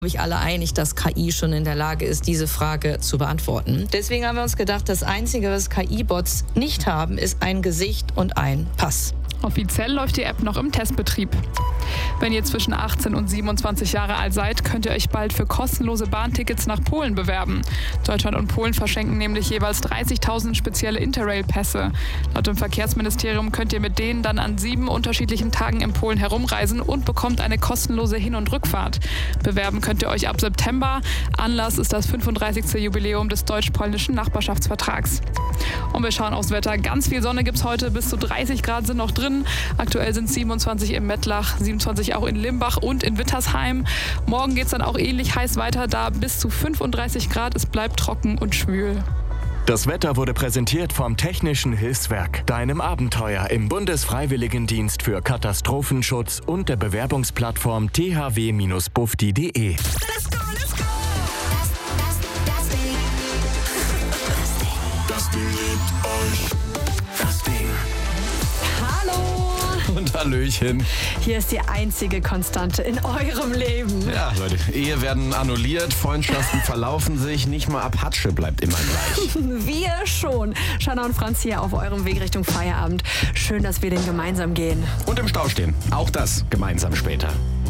sich alle einig, dass KI schon in der Lage ist, diese Frage zu beantworten. Deswegen haben wir uns gedacht, das Einzige, was KI-Bots nicht haben, ist ein Gesicht und ein Pass. Offiziell läuft die App noch im Testbetrieb. Wenn ihr zwischen 18 und 27 Jahre alt seid, könnt ihr euch bald für kostenlose Bahntickets nach Polen bewerben. Deutschland und Polen verschenken nämlich jeweils 30.000 spezielle Interrail-Pässe. Laut dem Verkehrsministerium könnt ihr mit denen dann an 7 unterschiedlichen Tagen in Polen herumreisen und bekommt eine kostenlose Hin- und Rückfahrt. Bewerben könnt ihr euch ab September. Anlass ist das 35. Jubiläum des deutsch-polnischen Nachbarschaftsvertrags. Und wir schauen aufs Wetter. Ganz viel Sonne gibt es heute, bis zu 30 Grad sind noch drin. Aktuell sind es 27 im Mettlach, 27 auch in Limbach und in Wittersheim. Morgen geht es dann auch ähnlich heiß weiter, da bis zu 35 Grad. Es bleibt trocken und schwül. Das Wetter wurde präsentiert vom Technischen Hilfswerk, deinem Abenteuer im Bundesfreiwilligendienst für Katastrophenschutz und der Bewerbungsplattform thw-bufdi.de. Das Ding liebt euch. Das Ding. Hallo! Und Hallöchen. Hier ist die einzige Konstante in eurem Leben. Ja, Leute, Ehe werden annulliert, Freundschaften verlaufen sich, nicht mal Apache bleibt immer gleich. Wir schon. Shanna und Franz hier auf eurem Weg Richtung Feierabend. Schön, dass wir den gemeinsam gehen. Und im Stau stehen. Auch das gemeinsam später.